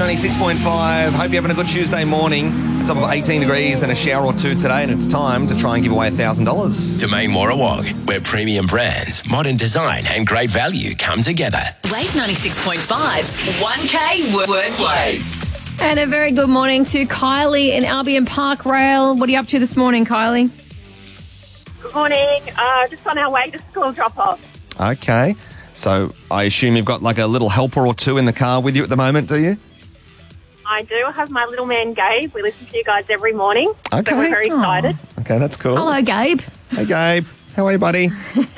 96.5. Hope you're having a good Tuesday morning. It's up of 18 degrees and a shower or two today, and it's time to try and give away $1,000. Domain Warrawong, where premium brands, modern design and great value come together. Wave 96.5's 1K Wordplay. And a very good morning to Kylie in Albion Park Rail. What are you up to this morning, Kylie? Good morning. Just on our way to school drop-off. Okay. So I assume you've got like a little helper or two in the car with you at the moment, do you? I do. I have my little man, Gabe. We listen to you guys every morning. Okay. So we're very excited. Okay, that's cool. Hello, Gabe. Hey, Gabe. How are you, buddy?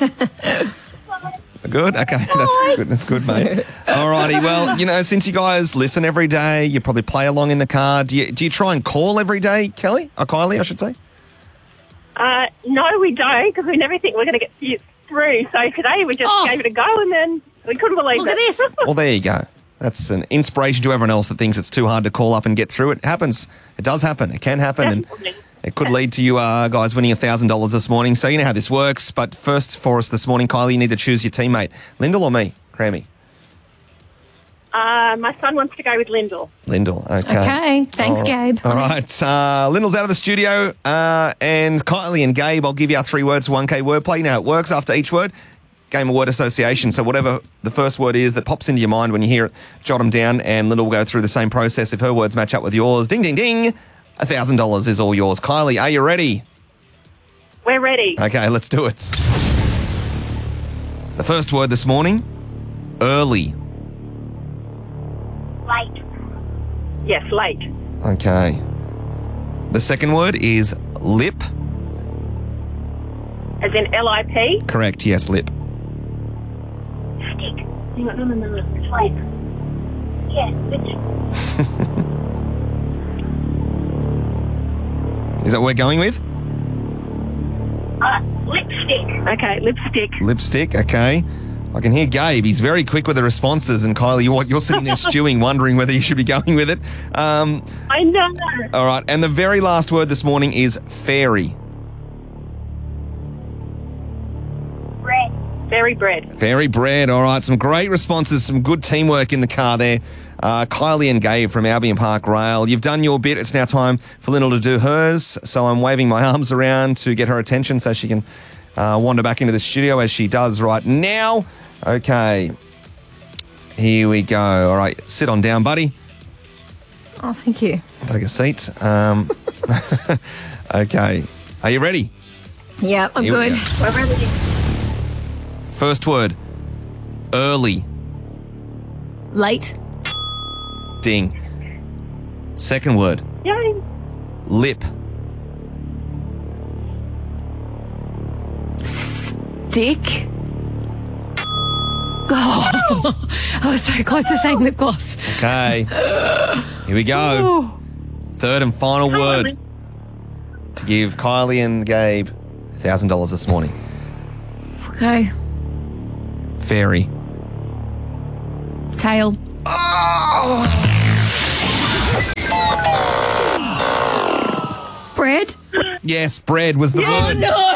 Good? Okay, that's good. That's good, mate. All righty. Well, since you guys listen every day, you probably play along in the car. Do you try and call every day, Kelly? Or Kylie, I should say? No, we don't, because we never think we're going to get through. So today we just gave it a go, and then we couldn't believe Look at this. Well, there you go. That's an inspiration to everyone else that thinks it's too hard to call up and get through. It happens. It does happen. It can happen. And it could lead to you guys winning $1,000 this morning. So you know how this works. But first for us this morning, Kylie, you need to choose your teammate. Lyndall or me? Crammy? My son wants to go with Lyndall. Lyndall, okay. Okay, thanks, Gabe. All right, Lyndall's out of the studio, and Kylie and Gabe, I'll give you our 3 words for 1K wordplay. Now, it works after each word, game of word association, so whatever the first word is that pops into your mind when you hear it, jot them down, and Lyndall will go through the same process. If her words match up with yours, ding, ding, ding, $1,000 is all yours. Kylie, are you ready? We're ready. Okay, let's do it. The first word this morning, early. Late. Yes, late. Okay. The second word is lip. As in L-I-P? Correct, yes, lip. Stick. No. Late. Yeah, Is that what we're going with? lipstick. Okay, lipstick. Lipstick, okay. I can hear Gabe. He's very quick with the responses. And Kylie, you're sitting there stewing, wondering whether you should be going with it. I know. All right. And the very last word this morning is fairy. Bread. Fairy bread. Fairy bread. All right. Some great responses. Some good teamwork in the car there. Kylie and Gabe from Albion Park Rail. You've done your bit. It's now time for Lyndall to do hers. So I'm waving my arms around to get her attention so she can wander back into the studio as she does right now. Okay. Here we go. All right. Sit on down, buddy. Oh, thank you. Take a seat. Okay. Are you ready? Yeah, I'm Here we good. go. We're ready. First word, early. Late. Ding. Second word, Yay. lip. Stick. Oh, I was so close to saying lip gloss. Okay. Here we go. Ooh. Third and final word to give Kylie and Gabe $1,000 this morning. Okay. Fairy. Tail. Bread. Yes, bread was the word. No.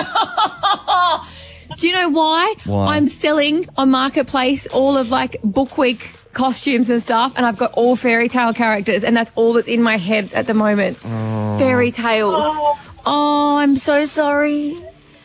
Do you know why? Why? I'm selling on Marketplace all of Book Week costumes and stuff, and I've got all fairy tale characters, and that's all that's in my head at the moment. Fairy tales. Oh, I'm so sorry.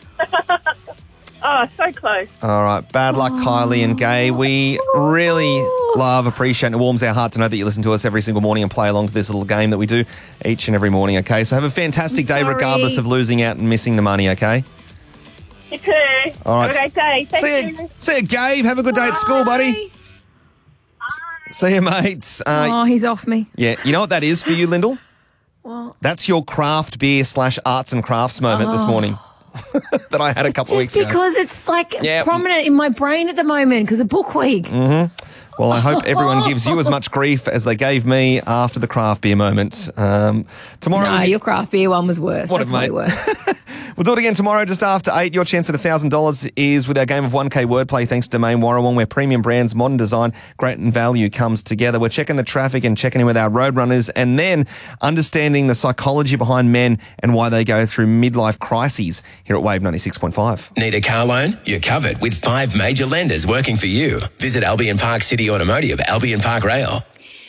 Oh, so close. All right. Bad luck, Kylie and Gabe. We really appreciate, and it warms our heart to know that you listen to us every single morning and play along to this little game that we do each and every morning, okay? So have a fantastic day sorry. regardless of losing out and missing the money, okay? You too. All right. Have a great day. Thank you. See you, Gabe. Have a good day at school, buddy. See you, mates. Oh, he's off me. Yeah, you know what that is for you, Lyndall? Well, That's your craft beer / arts and crafts moment this morning that I had a couple of weeks just ago. because it's Yeah. prominent in my brain at the moment because of Book Week. Well, I hope everyone gives you as much grief as they gave me after the craft beer moment. Tomorrow, No, your craft beer one was worse. Whatever, That's way mate. worse. We'll do it again tomorrow just after 8. Your chance at $1,000 is with our game of 1K wordplay thanks to Domain Warrawong, where premium brands, modern design, great and value comes together. We're checking the traffic and checking in with our road runners and then understanding the psychology behind men and why they go through midlife crises here at Wave 96.5. Need a car loan? You're covered with 5 major lenders working for you. Visit Albion Park City Automotive, Albion Park Rail.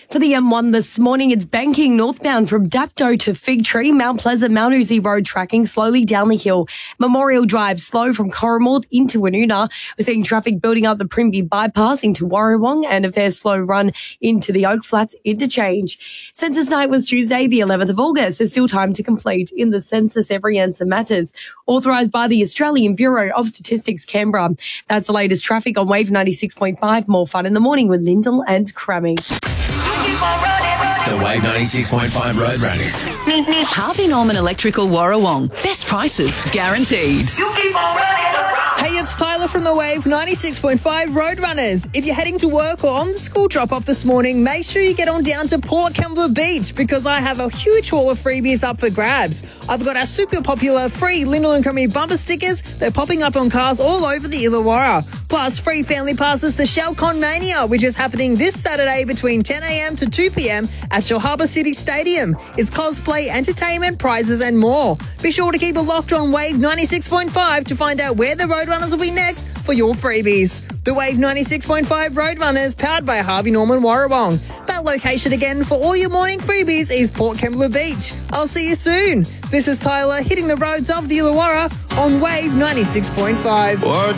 For the M1 this morning, it's banking northbound from Dapto to Fig Tree, Mount Pleasant, Mount Uzi Road tracking slowly down the hill. Memorial Drive slow from Corrimal into Woonona. We're seeing traffic building up the Primby bypass into Warrawong and a fair slow run into the Oak Flats interchange. Census night was Tuesday, the 11th of August. There's still time to complete in the census. Every answer matters. Authorised by the Australian Bureau of Statistics, Canberra. That's the latest traffic on Wave 96.5. More fun in the morning with Lyndall and Crammy. The Wave 96.5 Roadrunners. Harvey Norman Electrical Warrawong. Best prices guaranteed. Hey, it's Tyler from the Wave 96.5 Roadrunners. If you're heading to work or on the school drop-off this morning, make sure you get on down to Port Kembla Beach because I have a huge haul of freebies up for grabs. I've got our super popular free Lyndall and Crammy bumper stickers. They're popping up on cars all over the Illawarra. Plus, free family passes to Shellcon Mania, which is happening this Saturday between 10 a.m. to 2 p.m. at Shell Harbour City Stadium. It's cosplay, entertainment, prizes and more. Be sure to keep it locked on Wave 96.5 to find out where the Roadrunners will be next for your freebies. The Wave 96.5 Roadrunners, powered by Harvey Norman Warrawong. That location again for all your morning freebies is Port Kembla Beach. I'll see you soon. This is Tyler hitting the roads of the Illawarra on Wave 96.5.